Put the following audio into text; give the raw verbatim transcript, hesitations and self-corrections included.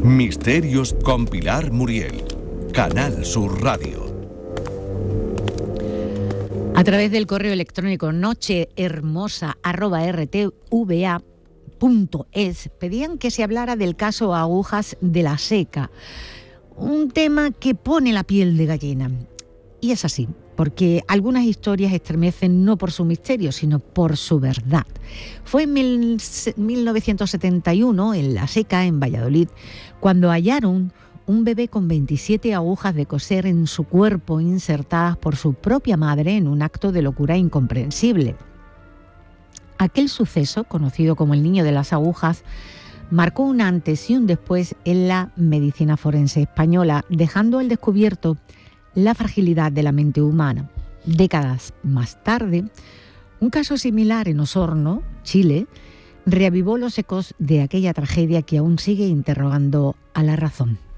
Misterios con Pilar Muriel. Canal Sur Radio. A través del correo electrónico nochehermosa arroba r t v a punto es pedían que se hablara del caso Agujas de la Seca, un tema que pone la piel de gallina. Y es así, porque algunas historias estremecen no por su misterio, sino por su verdad. Fue en mil novecientos setenta y uno, en La Seca, en Valladolid, cuando hallaron un bebé con veintisiete agujas de coser en su cuerpo insertadas por su propia madre en un acto de locura incomprensible. Aquel suceso, conocido como el niño de las agujas, marcó un antes y un después en la medicina forense española, dejando al descubierto la fragilidad de la mente humana. Décadas más tarde, un caso similar en Osorno, Chile, reavivó los ecos de aquella tragedia que aún sigue interrogando a la razón.